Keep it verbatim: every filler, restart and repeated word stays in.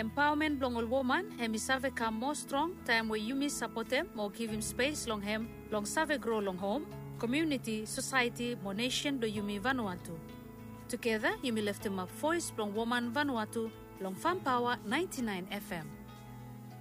Empowerment long all woman, hemi save come more strong, time where you miss support them, more give him space long him, long save grow long home, community, society, more nation do you me Vanuatu. Together, you me lift him up voice long woman Vanuatu, long Farm Power ninety-nine F M.